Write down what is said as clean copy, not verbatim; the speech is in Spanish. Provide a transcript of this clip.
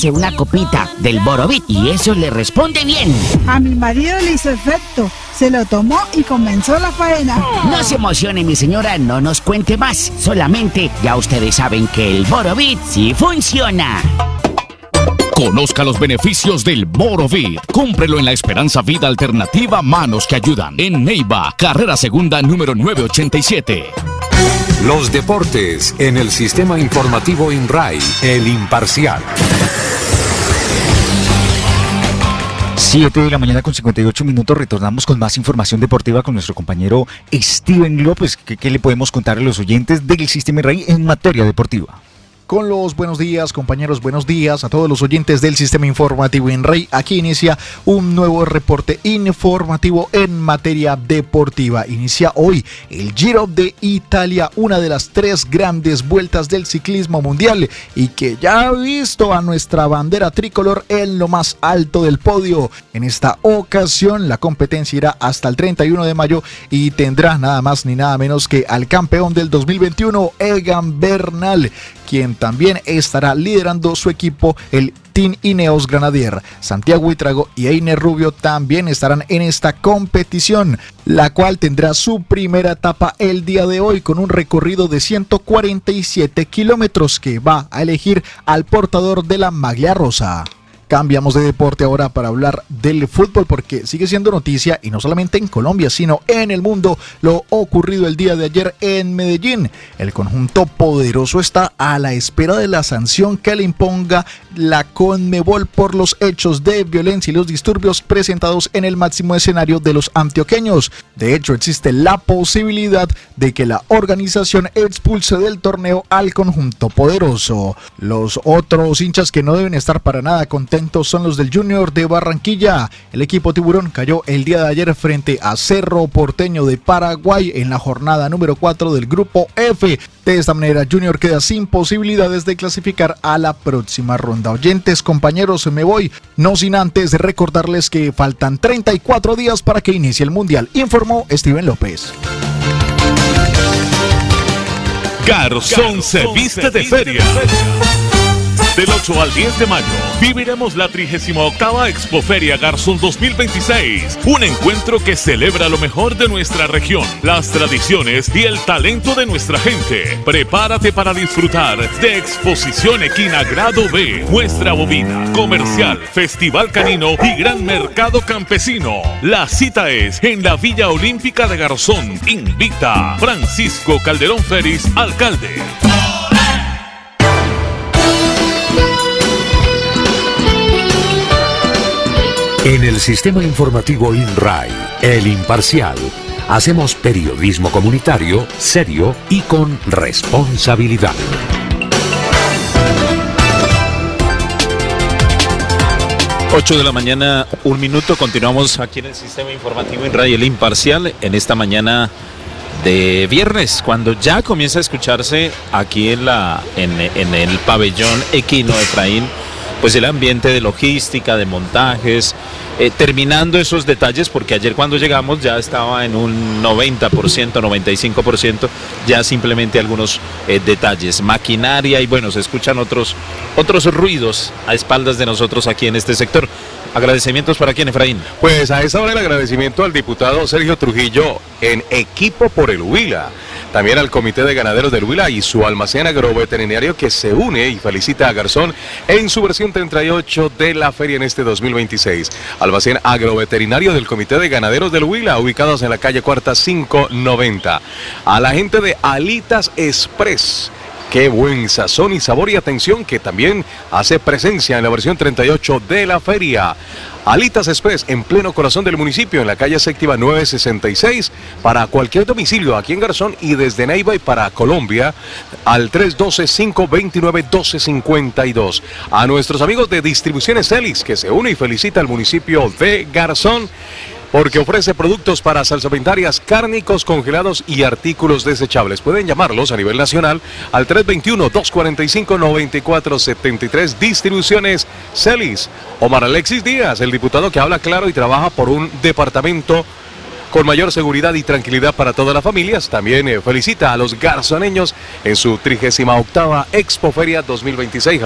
una copita del Borovit y eso le responde bien. A mi marido le hizo efecto, se lo tomó y comenzó la faena. No se emocione, mi señora, no nos cuente más. Solamente ya ustedes saben que el Borovit sí funciona. Conozca los beneficios del Borovit. Cómprelo en la Esperanza Vida Alternativa Manos que Ayudan. En Neiva, carrera segunda número 987. Los deportes en el sistema informativo INRAI, El Imparcial. 7 de la mañana con 58 minutos, retornamos con más información deportiva con nuestro compañero Steven López. ¿Qué le podemos contar a los oyentes del sistema INRAI en materia deportiva? Con los buenos días, compañeros, buenos días a todos los oyentes del sistema informativo INRAI. Aquí inicia un nuevo reporte informativo en materia deportiva. Inicia hoy el Giro de Italia, una de las 3 grandes vueltas del ciclismo mundial y que ya ha visto a nuestra bandera tricolor en lo más alto del podio. En esta ocasión la competencia irá hasta el 31 de mayo y tendrá nada más ni nada menos que al campeón del 2021, Egan Bernal, quien también estará liderando su equipo, el Team Ineos Grenadier. Santiago Buitrago y Einer Rubio también estarán en esta competición, la cual tendrá su primera etapa el día de hoy con un recorrido de 147 kilómetros que va a elegir al portador de la maglia rosa. Cambiamos de deporte ahora para hablar del fútbol porque sigue siendo noticia y no solamente en Colombia sino en el mundo lo ocurrido el día de ayer en Medellín. El conjunto poderoso está a la espera de la sanción que le imponga la Conmebol por los hechos de violencia y los disturbios presentados en el máximo escenario de los antioqueños. De hecho, existe la posibilidad de que la organización expulse del torneo al conjunto poderoso. Los otros hinchas que no deben estar para nada contentos son los del Junior de Barranquilla. El equipo tiburón cayó el día de ayer frente a Cerro Porteño de Paraguay en la jornada número 4 del grupo F. De esta manera Junior queda sin posibilidades de clasificar a la próxima ronda. Oyentes, compañeros, me voy, no sin antes recordarles que faltan 34 días para que inicie el Mundial, informó Steven López. Garzón se viste de feria. Del 8 al 10 de mayo viviremos la 38ª Expoferia Garzón 2026, un encuentro que celebra lo mejor de nuestra región, las tradiciones y el talento de nuestra gente. Prepárate para disfrutar de Exposición Equina Grado B, muestra bovina, comercial, festival canino y gran mercado campesino. La cita es en la Villa Olímpica de Garzón. Invita Francisco Calderón Feris, alcalde. En el sistema informativo INRAI, El Imparcial, hacemos periodismo comunitario, serio y con responsabilidad. 8 de la mañana, 1 minuto, continuamos aquí en el sistema informativo INRAI, El Imparcial, en esta mañana de viernes, cuando ya comienza a escucharse aquí en el pabellón equino Efraín, pues el ambiente de logística, de montajes, terminando esos detalles, porque ayer cuando llegamos ya estaba en un 90%, 95%, ya simplemente algunos detalles, maquinaria y bueno, se escuchan otros ruidos a espaldas de nosotros aquí en este sector. ¿Agradecimientos para quién, Efraín? Pues a esa hora el agradecimiento al diputado Sergio Trujillo en Equipo por el Huila. También al Comité de Ganaderos del Huila y su almacén agroveterinario que se une y felicita a Garzón en su versión 38 de la feria en este 2026. Almacén agroveterinario del Comité de Ganaderos del Huila, ubicados en la calle Cuarta 590. A la gente de Alitas Express. Qué buen sazón y sabor y atención que también hace presencia en la versión 38 de la feria. Alitas Express en pleno corazón del municipio, en la calle Séptima 966, para cualquier domicilio aquí en Garzón y desde Neiva y para Colombia al 312-529-1252. A nuestros amigos de Distribuciones Celis, que se une y felicita al municipio de Garzón, porque ofrece productos para salsamentarias, cárnicos, congelados y artículos desechables. Pueden llamarlos a nivel nacional al 321-245-9473. Distribuciones Celis. Omar Alexis Díaz, el diputado que habla claro y trabaja por un departamento con mayor seguridad y tranquilidad para todas las familias. También felicita a los garzoneños en su 38ª Expoferia 2026.